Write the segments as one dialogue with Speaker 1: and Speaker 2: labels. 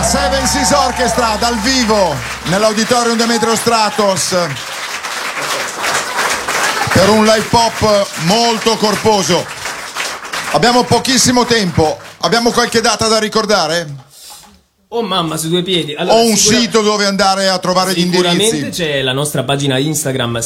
Speaker 1: Seven Seas Orchestra dal vivo nell'auditorium Demetrio Stratos per un live pop molto corposo. Abbiamo pochissimo tempo, abbiamo qualche data da ricordare?
Speaker 2: Oh mamma, su due piedi. Allora,
Speaker 1: Ho un sito dove andare a trovare gli indirizzi.
Speaker 2: Sicuramente c'è la nostra pagina Instagram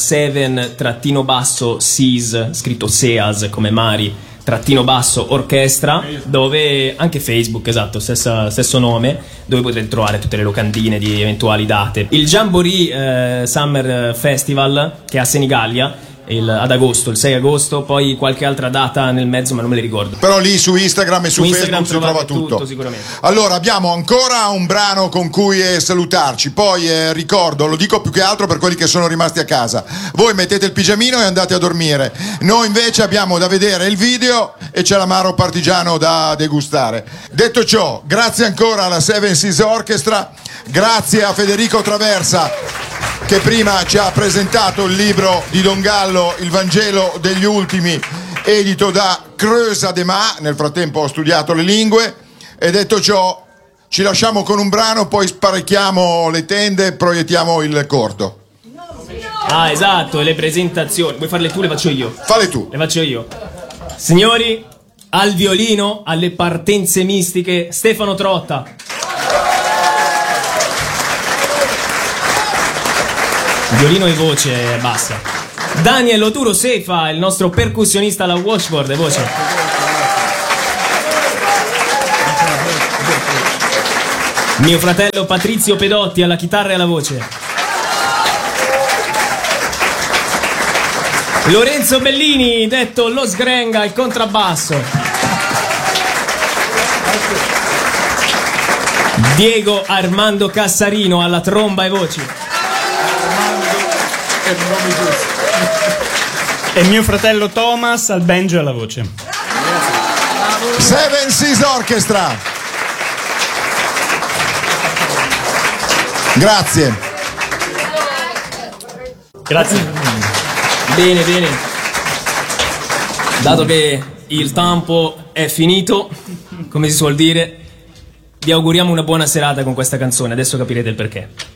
Speaker 2: 7-seas, scritto Seas come Mari _orchestra, dove anche Facebook, esatto, stesso nome, dove potrete trovare tutte le locandine di eventuali date. Il Jamboree Summer Festival, che è a Senigallia ad agosto, il 6 agosto, poi qualche altra data nel mezzo ma non me le ricordo.
Speaker 1: Però lì su Instagram e su Facebook si trova tutto
Speaker 2: sicuramente.
Speaker 1: Allora abbiamo ancora un brano con cui salutarci. Poi ricordo, lo dico più che altro per quelli che sono rimasti a casa, voi mettete il pigiamino e andate a dormire. Noi invece abbiamo da vedere il video e c'è l'amaro partigiano da degustare. Detto ciò, grazie ancora alla Seven Seas Orchestra, grazie a Federico Traversa che prima ci ha presentato il libro di Don Gallo, Il Vangelo degli Ultimi, edito da Creusa de Ma. Nel frattempo ho studiato le lingue. E detto ciò, ci lasciamo con un brano, poi sparecchiamo le tende e proiettiamo il corto.
Speaker 2: Ah, esatto, le presentazioni. Vuoi farle tu, le faccio io?
Speaker 1: Falle tu.
Speaker 2: Le faccio io. Signori, al violino, alle partenze mistiche, Stefano Trotta. Violino e voce, basta. Daniel Oturo Sefa, il nostro percussionista alla washboard e voce. Mio fratello Patrizio Pedotti alla chitarra e alla voce. Lorenzo Bellini, detto Lo Sgrenga, al contrabbasso. Diego Armando Cassarino alla tromba e voci.
Speaker 3: E mio fratello Thomas al banjo e alla voce.
Speaker 1: Seven Seas Orchestra. Grazie.
Speaker 3: Grazie.
Speaker 2: Bene, bene. Dato che il tempo è finito, come si suol dire, vi auguriamo una buona serata con questa canzone. Adesso capirete il perché.